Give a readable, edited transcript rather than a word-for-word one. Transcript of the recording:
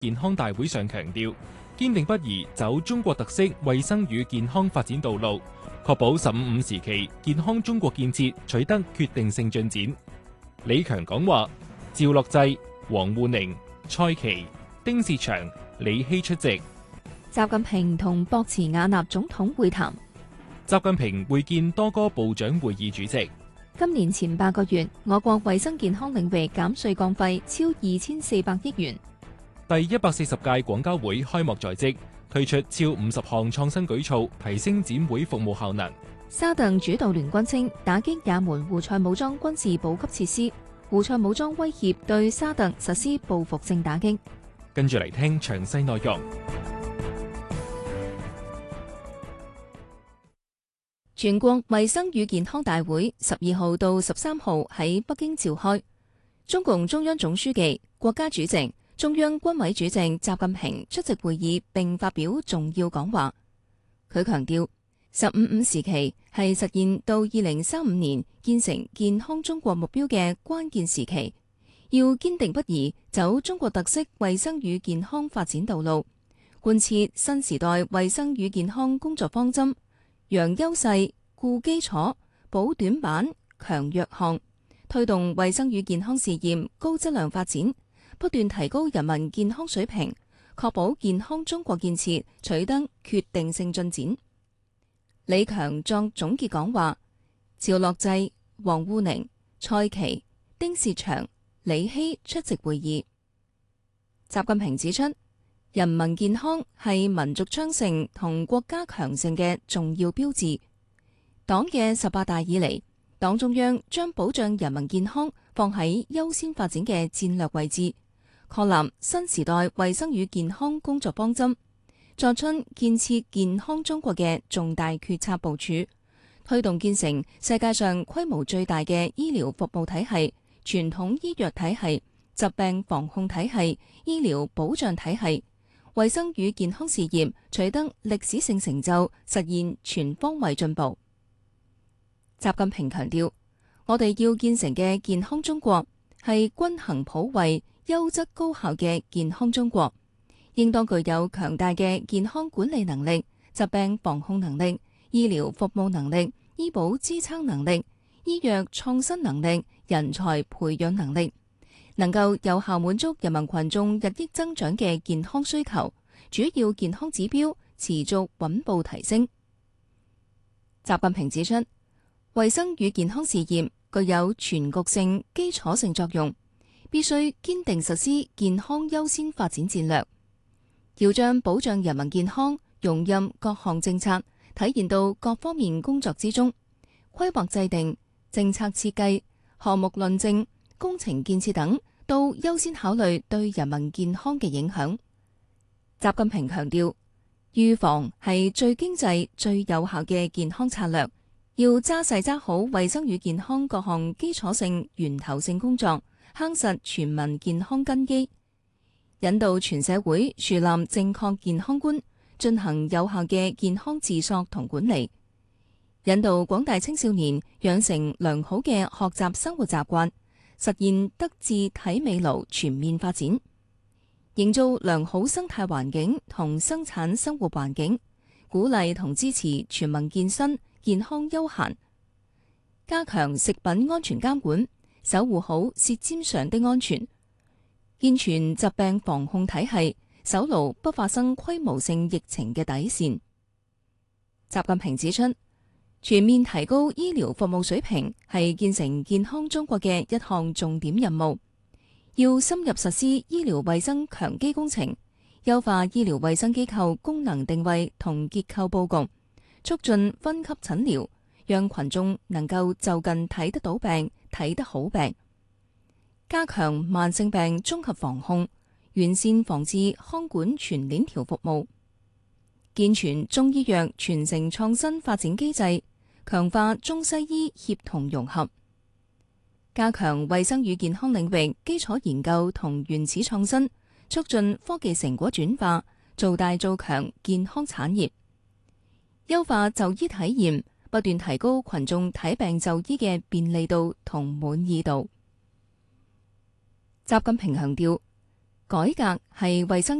健康大會上強調，堅定不移走中國特色衛生與健康發展道路，確保15時期健康中國建設取得決定性進展。李強講話，趙樂際、王滬寧、蔡奇、丁薛祥、李希出席。 習近平同博茨瓦納總統會談。 習近平會見多個部長會議主席。 今年前8個月，我國衛生健康領域減稅降費超2400億元。 第140屆廣交會開幕在即，推出超50項創新舉措，提升展會服務效能。 沙特主導聯軍稱打擊也門胡塞武裝軍事補給設施，胡塞武裝威脅對沙特實施報復性打擊。 跟住嚟聽詳細內容。 全國衛生與健康大會12號到13號喺北京召開，中共中央總書記、國家主席、中央軍委主席習近平出席會議並發表重要講話。佢強調，15時期係實現到2035年建成健康中國目標嘅關鍵時期，要堅定不移走中國特色衛生與健康發展道路，貫徹新時代衛生與健康工作方針，揚優勢、固基礎、補短板、強弱項，推動衛生與健康事業高質量發展，不斷提高人民健康水平，確保健康中國建設取得決定性進展。李強作總結講話，趙樂際、王滬寧、蔡奇、丁薛祥、李希出席會議。習近平指出，人民健康係民族昌盛同國家強盛嘅重要標誌。黨嘅18大以嚟，黨中央將保障人民健康放喺優先發展嘅戰略位置，確立新時代衛生與健康工作方針，作出建設健康中國嘅重大決策部署，推動建成世界上規模最大嘅醫療服務體系、傳統醫藥體系、疾病防控體系、醫療保障體系，衛生與健康事業取得歷史性成就，實現全方位進步。習近平強調，我哋要建成嘅健康中國係均衡普惠、優質高效嘅健康中國，應當具有強大嘅健康管理能力、疾病防控能力、醫療服務能力、醫保支撐能力、醫藥創新能力、人才培養能力，能夠有效滿足人民群眾日益增長嘅健康需求，主要健康指標持續穩步提升。習近平指出，衛生與健康事業具有全局性、基礎性作用，必須堅定實施健康優先發展戰略，要將保障人民健康融入各項政策，體現到各方面工作之中，規劃制定、政策設計、項目論證、工程建設等都優先考慮對人民健康嘅影響。習近平強調，預防係最經濟、最有效嘅健康策略。要紮實紮好衛生與健康各項基礎性、源頭性工作，夯實全民健康根基，引導全社會樹立正確健康觀，進行有效嘅健康自溯同管理，引導廣大青少年養成良好嘅學習生活習慣，實現德智體美勞全面發展，營造良好生態環境同生產生活環境，鼓勵同支持全民健身、健康休閒，加強食品安全監管，守護好舌尖上的安全，健全疾病防控體系，守牢不發生規模性疫情嘅底線。習近平指出，全面提高醫療服務水平係建成健康中國嘅一項重點任務，要深入實施醫療衛生強基工程，優化醫療衛生機構功能定位同結構佈局，促進分級診療，讓群眾能夠就近睇得到病、睇得好病，加強慢性病綜合防控，完善防治康管全鏈條服務，健全中醫藥傳承創新發展機制，強化中西醫協同融合，加強衛生與健康領域基礎研究同原始創新，促進科技成果轉化，做大做強健康產業。優化就醫體驗，不斷提高群眾睇病就醫嘅便利度同滿意度。習近平強調， 改革係衛生